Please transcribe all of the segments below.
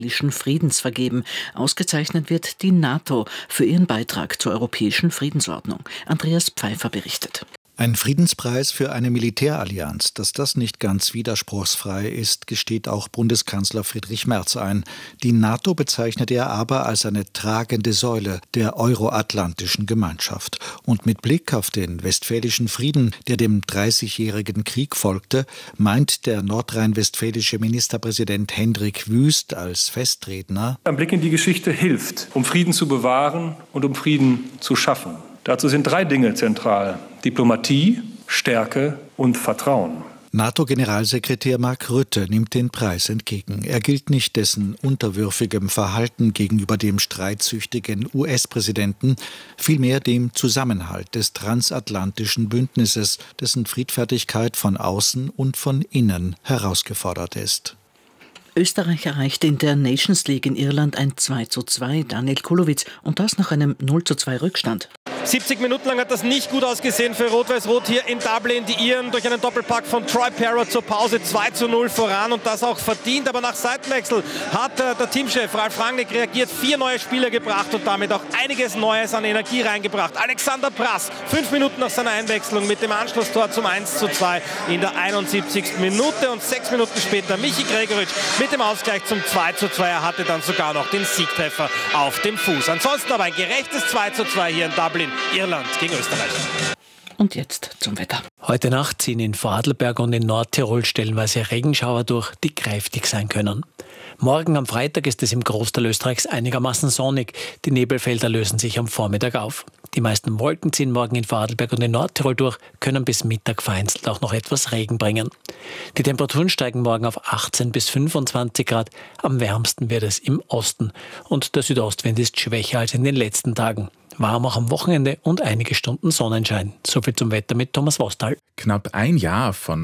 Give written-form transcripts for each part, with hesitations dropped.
Friedens vergeben. Ausgezeichnet wird die NATO für ihren Beitrag zur europäischen Friedensordnung. Andreas Pfeiffer berichtet. Ein Friedenspreis für eine Militärallianz. Dass das nicht ganz widerspruchsfrei ist, gesteht auch Bundeskanzler Friedrich Merz ein. Die NATO bezeichnet er aber als eine tragende Säule der euroatlantischen Gemeinschaft. Und mit Blick auf den Westfälischen Frieden, der dem 30-jährigen Krieg folgte, meint der nordrhein-westfälische Ministerpräsident Hendrik Wüst als Festredner: Ein Blick in die Geschichte hilft, um Frieden zu bewahren und um Frieden zu schaffen. Dazu sind 3 Dinge zentral: Diplomatie, Stärke und Vertrauen. NATO-Generalsekretär Mark Rutte nimmt den Preis entgegen. Er gilt nicht dessen unterwürfigem Verhalten gegenüber dem streitsüchtigen US-Präsidenten, vielmehr dem Zusammenhalt des transatlantischen Bündnisses, dessen Friedfertigkeit von außen und von innen herausgefordert ist. Österreich erreichte in der Nations League in Irland ein 2:2, Daniel Kulowitz, und das nach einem 0:2 Rückstand. 70 Minuten lang hat das nicht gut ausgesehen für Rot-Weiß-Rot hier in Dublin. Die Iren durch einen Doppelpack von Troy Parrott zur Pause 2:0 voran und das auch verdient. Aber nach Seitenwechsel hat der Teamchef Ralf Rangnick reagiert, 4 neue Spieler gebracht und damit auch einiges Neues an Energie reingebracht. Alexander Prass, 5 Minuten nach seiner Einwechslung mit dem Anschlusstor zum 1:2 in der 71. Minute und 6 Minuten später Michi Gregoritsch mit dem Ausgleich zum 2:2. Er hatte dann sogar noch den Siegtreffer auf dem Fuß. Ansonsten aber ein gerechtes 2:2 hier in Dublin. Irland gegen Österreich. Und jetzt zum Wetter. Heute Nacht ziehen in Vorarlberg und in Nordtirol stellenweise Regenschauer durch, die kräftig sein können. Morgen am Freitag ist es im Großteil Österreichs einigermaßen sonnig. Die Nebelfelder lösen sich am Vormittag auf. Die meisten Wolken ziehen morgen in Vorarlberg und in Nordtirol durch, können bis Mittag vereinzelt auch noch etwas Regen bringen. Die Temperaturen steigen morgen auf 18 bis 25 Grad. Am wärmsten wird es im Osten. Und der Südostwind ist schwächer als in den letzten Tagen. Warm auch am Wochenende und einige Stunden Sonnenschein. So viel zum Wetter mit Thomas Wostal. Knapp ein Jahr, von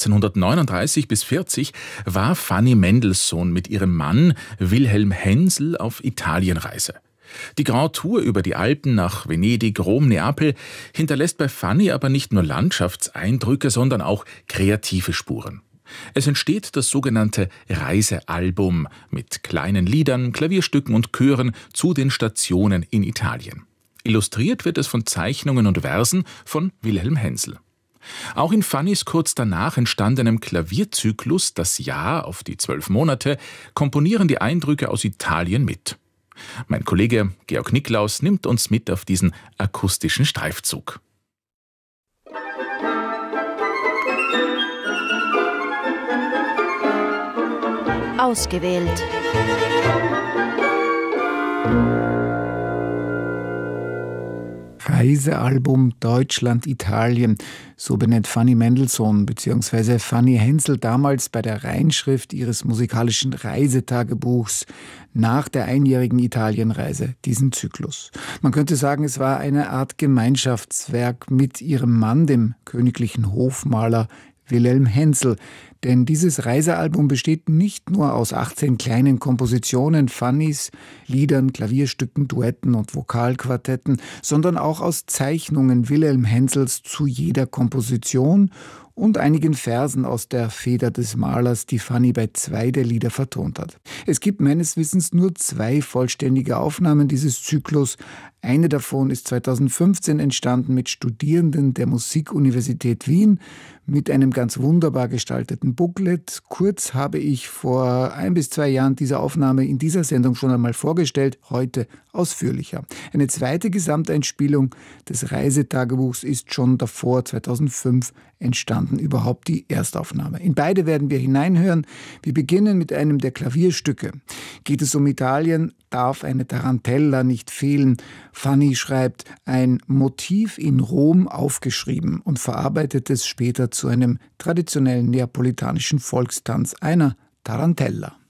1839 bis 40, war Fanny Mendelssohn mit ihrem Mann Wilhelm Hensel auf Italienreise. Die Grand Tour über die Alpen nach Venedig, Rom, Neapel hinterlässt bei Fanny aber nicht nur Landschaftseindrücke, sondern auch kreative Spuren. Es entsteht das sogenannte Reisealbum mit kleinen Liedern, Klavierstücken und Chören zu den Stationen in Italien. Illustriert wird es von Zeichnungen und Versen von Wilhelm Hensel. Auch in Fannys kurz danach entstandenem Klavierzyklus Das Jahr auf die 12 Monate komponieren die Eindrücke aus Italien mit. Mein Kollege Georg Niklaus nimmt uns mit auf diesen akustischen Streifzug. Ausgewählt. Reisealbum Deutschland-Italien, so benennt Fanny Mendelssohn bzw. Fanny Hensel damals bei der Reinschrift ihres musikalischen Reisetagebuchs nach der einjährigen Italienreise diesen Zyklus. Man könnte sagen, es war eine Art Gemeinschaftswerk mit ihrem Mann, dem königlichen Hofmaler Wilhelm Hensel. Denn dieses Reisealbum besteht nicht nur aus 18 kleinen Kompositionen, Fannys, Liedern, Klavierstücken, Duetten und Vokalquartetten, sondern auch aus Zeichnungen Wilhelm Hensels zu jeder Komposition und einigen Versen aus der Feder des Malers, die Fanny bei 2 der Lieder vertont hat. Es gibt meines Wissens nur 2 vollständige Aufnahmen dieses Zyklus. Eine davon ist 2015 entstanden mit Studierenden der Musikuniversität Wien mit einem ganz wunderbar gestalteten Booklet. Kurz habe ich vor 1 bis 2 Jahren diese Aufnahme in dieser Sendung schon einmal vorgestellt, heute ausführlicher. Eine zweite Gesamteinspielung des Reisetagebuchs ist schon davor, 2005, entstanden, überhaupt die Erstaufnahme. In beide werden wir hineinhören. Wir beginnen mit einem der Klavierstücke. Geht es um Italien, darf eine Tarantella nicht fehlen. Fanny schreibt ein Motiv in Rom aufgeschrieben und verarbeitet es später zu einem traditionellen neapolitanischen Volkstanz, einer Tarantella.